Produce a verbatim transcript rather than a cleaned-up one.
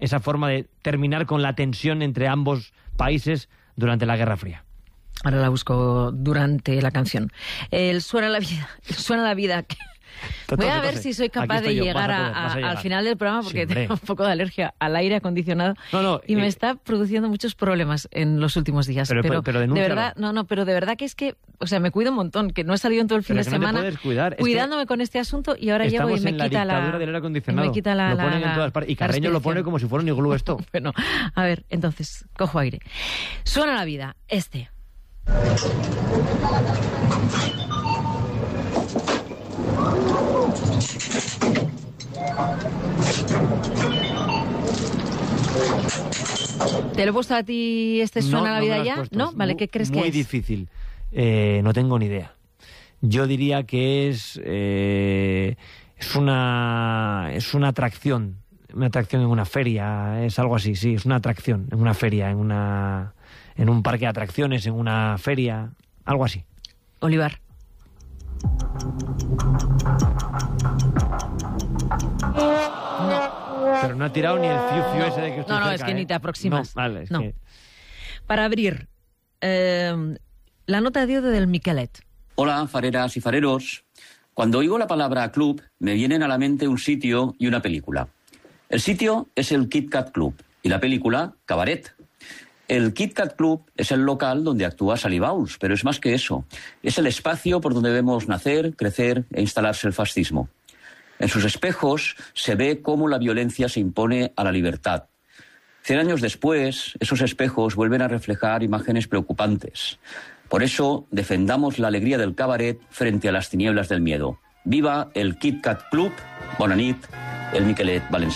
esa forma de terminar con la tensión entre ambos países durante la Guerra Fría. Ahora la busco durante la canción. El Suena la vida. El Suena la vida. Voy a ver si soy capaz de llegar, a, a, a llegar al final del programa, porque sí, tengo un poco de alergia al aire acondicionado no, no, y eh, me está produciendo muchos problemas en los últimos días. Pero, pero, pero de verdad, no, no, pero de verdad que es que, o sea, me cuido un montón, que no he salido en todo el fin pero de semana no te puedes cuidar. cuidándome es que con este asunto y ahora llego y me en la quita la del aire acondicionado. Me quita la, lo ponen la, en todas partes. Y Carreño lo pone como si fuera un iglú esto. Bueno, a ver, entonces, cojo aire. Suena la vida, este. ¿Te lo he puesto a ti este Suena no, la no vida ya? ¿No? Vale, ¿qué crees muy que es? Muy difícil. Eh, no tengo ni idea. Yo diría que es eh, es una es una atracción, una atracción en una feria, es algo así, sí, es una atracción en una feria, en una en un parque de atracciones, en una feria, algo así. Olivar. No. Pero no ha tirado ni el fiu fiu ese de que estoy No, no, cerca, es que ¿eh? ni te aproximas. No, vale, es no. que... Para abrir, eh, la nota de audio del Miquelet. Hola, fareras y fareros. Cuando oigo la palabra club, me vienen a la mente un sitio y una película. El sitio es el Kit Kat Club y la película, Cabaret. El Kit Kat Club es el local donde actúa Sally Bowles, pero es más que eso. Es el espacio por donde debemos nacer, crecer e instalarse el fascismo. En sus espejos se ve cómo la violencia se impone a la libertad. Cien años después, esos espejos vuelven a reflejar imágenes preocupantes. Por eso, defendamos la alegría del cabaret frente a las tinieblas del miedo. ¡Viva el Kit Kat Club! Bona nit, el Miquelet Valencià.